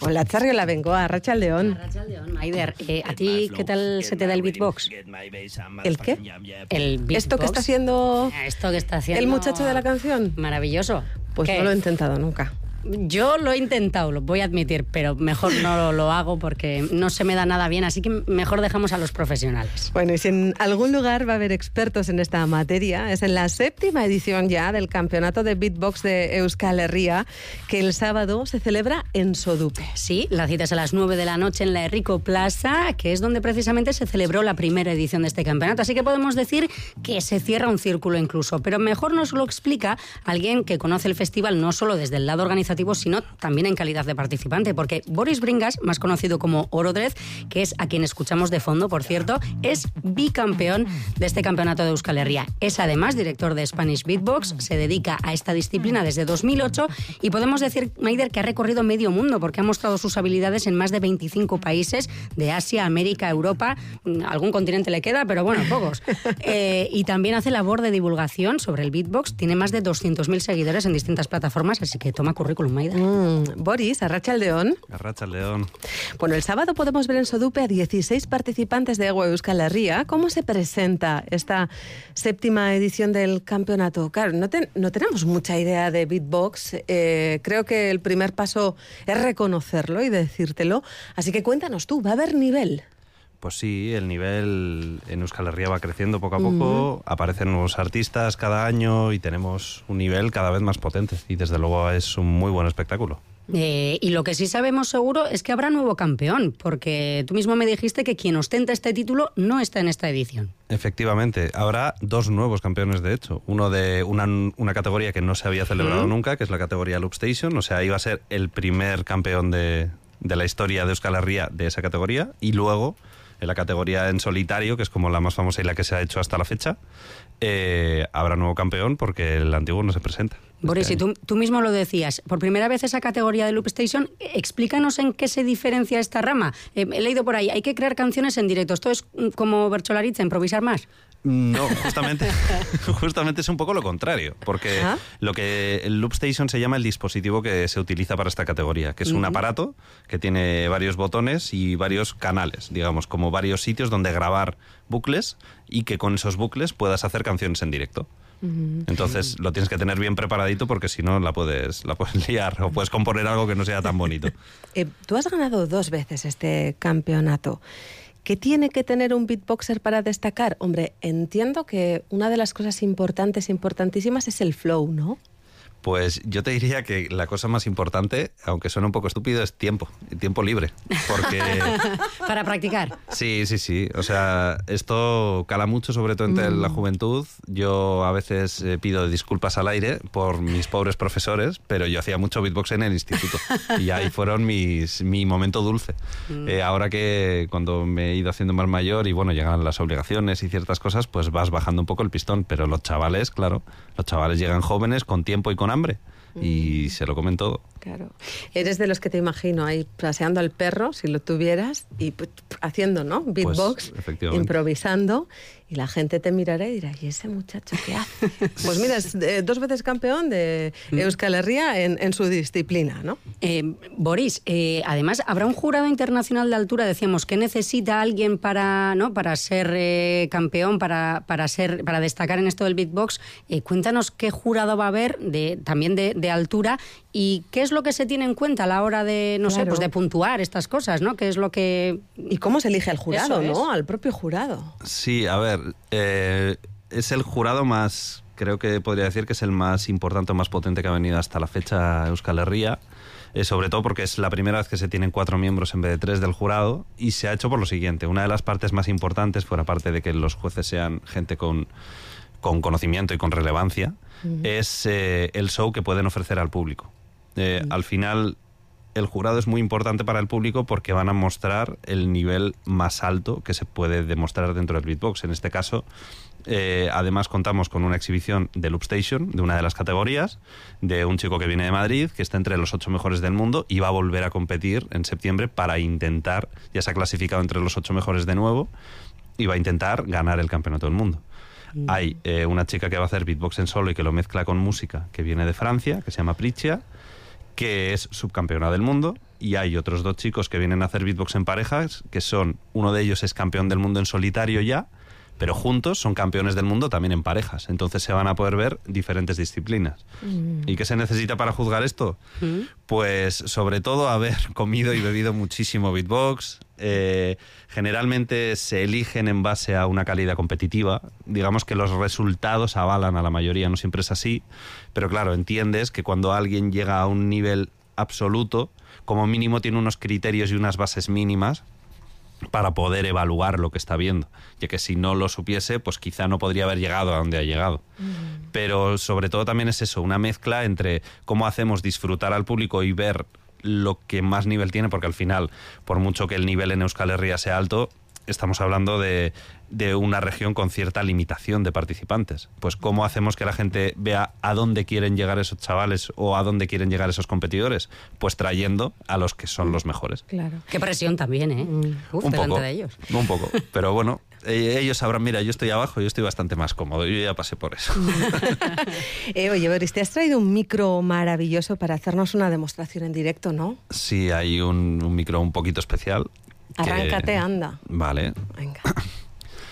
Hola, Txarri, hola, Bengoa, Arratsaldeon. Arratsaldeon, Maider. ¿A ti qué tal se te da el beatbox? ¿El qué? El beatbox. ¿Esto que está haciendo el muchacho de la canción? Maravilloso. Pues ¿Qué? no lo he intentado nunca. Yo lo he intentado, lo voy a admitir, pero mejor no lo hago porque no se me da nada bien, así que mejor dejamos a los profesionales. Bueno, y si en algún lugar va a haber expertos en esta materia, es en la 7ª edición ya del Campeonato de Beatbox de Euskal Herria, que el sábado se celebra en Sodupe. Sí, la cita es a las 9 de la noche en la Herriko Plaza, que es donde precisamente se celebró la primera edición de este campeonato, así que podemos decir que se cierra un círculo incluso, pero mejor nos lo explica alguien que conoce el festival no solo desde el lado organizativo, sino también en calidad de participante, porque Boris Bringas, más conocido como Orodrez, que es a quien escuchamos de fondo, por cierto, es bicampeón de este campeonato de Euskal Herria. Es además director de Spanish Beatbox, se dedica a esta disciplina desde 2008 y podemos decir, Maider, que ha recorrido medio mundo porque ha mostrado sus habilidades en más de 25 países de Asia, América, Europa, algún continente le queda, pero bueno, pocos. Y también hace labor de divulgación sobre el beatbox, tiene más de 200.000 seguidores en distintas plataformas, así que toma currículum, Maider. Boris, Arratsaldeon. Arratsaldeon. Bueno, el sábado podemos ver en Sodupe a 16 participantes de Euskal Herria. ¿Cómo se presenta esta 7ª edición del campeonato? Claro, no tenemos mucha idea de beatbox. Creo que el primer paso es reconocerlo y decírtelo. Así que cuéntanos tú, ¿va a haber nivel? Pues sí, el nivel en Euskal Herria va creciendo poco a poco, aparecen nuevos artistas cada año y tenemos un nivel cada vez más potente y desde luego es un muy buen espectáculo. Y lo que sí sabemos seguro es que habrá nuevo campeón, porque tú mismo me dijiste que quien ostenta este título no está en esta edición. Efectivamente, habrá 2 nuevos campeones de hecho, uno de una categoría que no se había celebrado nunca, que es la categoría Loop Station, o sea, iba a ser el primer campeón de la historia de Euskal Herria de esa categoría, y luego en la categoría en solitario, que es como la más famosa y la que se ha hecho hasta la fecha, habrá nuevo campeón porque el antiguo no se presenta. Boris, y tú mismo lo decías, por primera vez esa categoría de Loop Station, explícanos en qué se diferencia esta rama. He leído por ahí, hay que crear canciones en directo, ¿esto es como Bercholaritza, improvisar más? No, justamente es un poco lo contrario, porque lo que el Loop Station se llama el dispositivo que se utiliza para esta categoría, que es un aparato que tiene varios botones y varios canales, digamos, como varios sitios donde grabar bucles y que con esos bucles puedas hacer canciones en directo. Entonces lo tienes que tener bien preparadito porque si no la puedes liar o puedes componer algo que no sea tan bonito. Tú has ganado 2 veces este campeonato. ¿Qué tiene que tener un beatboxer para destacar? Hombre, entiendo que una de las cosas importantísimas es el flow, ¿no? Pues yo te diría que la cosa más importante, aunque suene un poco estúpido, es tiempo libre. Porque para practicar. Sí. O sea, esto cala mucho, sobre todo entre la juventud. Yo a veces pido disculpas al aire por mis pobres profesores, pero yo hacía mucho beatbox en el instituto. Y ahí fueron mi momento dulce. Ahora que cuando me he ido haciendo más mayor y bueno, llegan las obligaciones y ciertas cosas, pues vas bajando un poco el pistón. Pero los chavales, claro, llegan jóvenes con tiempo y con hambre y se lo comen todo. Claro. Eres de los que te imagino ahí paseando al perro, si lo tuvieras, y haciendo, ¿no? Beatbox, pues, improvisando, y la gente te mirará y dirá, ¿y ese muchacho qué hace? Pues mira, es 2 veces campeón de Euskal Herria en su disciplina, ¿no? Boris, además habrá un jurado internacional de altura, decíamos, ¿qué necesita alguien para ser campeón, para destacar en esto del beatbox? Cuéntanos qué jurado va a haber también de altura y qué es lo que se tiene en cuenta a la hora de, pues de puntuar estas cosas, ¿no? ¿Qué es lo que... ¿Y cómo se elige al jurado, no? Al propio jurado. Sí, a ver, es el jurado más, creo que podría decir que es el más importante o más potente que ha venido hasta la fecha a Euskal Herria, sobre todo porque es la primera vez que se tienen 4 miembros en vez de 3 del jurado, y se ha hecho por lo siguiente. Una de las partes más importantes, fuera parte de que los jueces sean gente con conocimiento y con relevancia, es el show que pueden ofrecer al público. Al final, el jurado es muy importante para el público porque van a mostrar el nivel más alto que se puede demostrar dentro del beatbox. En este caso, además contamos con una exhibición de Loop Station, de una de las categorías, de un chico que viene de Madrid, que está entre los 8 mejores del mundo y va a volver a competir en septiembre para intentar, ya se ha clasificado entre los 8 mejores de nuevo, y va a intentar ganar el campeonato del mundo. Hay una chica que va a hacer beatbox en solo y que lo mezcla con música, que viene de Francia, que se llama Pricia, que es subcampeona del mundo, y hay otros 2 chicos que vienen a hacer beatbox en parejas, que son, uno de ellos es campeón del mundo en solitario ya, pero juntos son campeones del mundo también en parejas. Entonces se van a poder ver diferentes disciplinas. ¿Y qué se necesita para juzgar esto? Pues sobre todo haber comido y bebido muchísimo beatbox. Generalmente se eligen en base a una calidad competitiva. Digamos que los resultados avalan a la mayoría, no siempre es así. Pero claro, entiendes que cuando alguien llega a un nivel absoluto, como mínimo tiene unos criterios y unas bases mínimas para poder evaluar lo que está viendo, ya que si no lo supiese, pues quizá no podría haber llegado a donde ha llegado. Pero sobre todo también es eso, una mezcla entre cómo hacemos disfrutar al público y ver lo que más nivel tiene, porque al final, por mucho que el nivel en Euskal Herria sea alto, estamos hablando de una región con cierta limitación de participantes. Pues cómo hacemos que la gente vea a dónde quieren llegar esos chavales o a dónde quieren llegar esos competidores, pues trayendo a los que son los mejores. Claro. Qué presión también, ¿eh? Un delante poco, de ellos. un poco, pero bueno, ellos sabrán, mira, yo estoy abajo, yo estoy bastante más cómodo, yo ya pasé por eso. Oye, Boris, te has traído un micro maravilloso para hacernos una demostración en directo, ¿no? Sí, hay un micro un poquito especial. Arráncate, anda. Vale. Venga.